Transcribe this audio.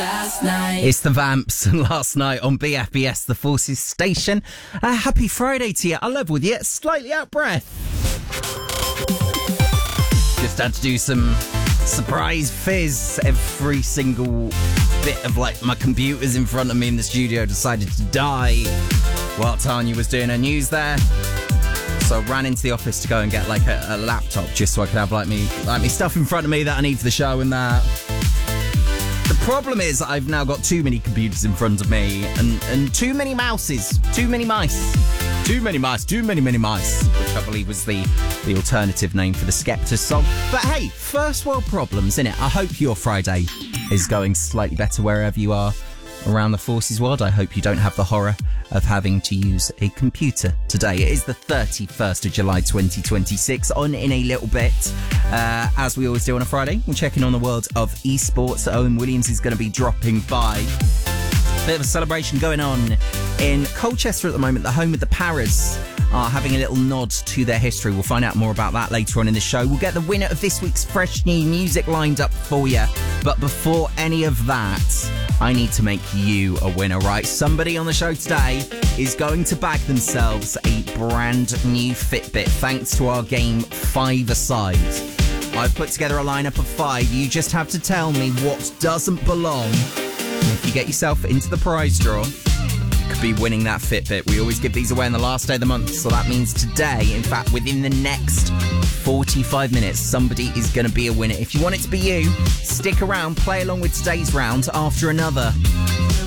It's the Vamps and Last Night on BFBS, the Forces station. Happy Friday to you. I love with you. Slightly out of breath. Just had to do some surprise fizz. Every single bit of my computer's in front of me in the studio decided to die while Tanya was doing her news there. So I ran into the office to go and get a laptop just so I could have me stuff in front of me that I need for the show and that. The problem is I've now got too many computers in front of me and too many mouses, too many mice. Too many mice, which I believe was the alternative name for the Skepta song. But hey, first world problems, innit? I hope your Friday is going slightly better wherever you are around the Forces world. I hope you don't have the horror of having to use a computer today. It is the 31st of July 2026. On in a little bit, as we always do on a Friday, we're checking on the world of esports. Owen Williams is going to be dropping by. Bit of a celebration going on in Colchester at the moment. The home of the Paras are having a little nod to their history. We'll find out more about that later on in the show. We'll get the winner of this week's Fresh New Music lined up for you. But before any of that, I need to make you a winner, right? Somebody on the show today is going to bag themselves a brand new Fitbit thanks to our game 5-a-side. I've put together a lineup of 5. You just have to tell me what doesn't belong. If you get yourself into the prize draw, you could be winning that Fitbit. We always give these away on the last day of the month, so that means today, in fact, within the next 45 minutes, somebody is going to be a winner. If you want it to be you, stick around, play along with today's round after another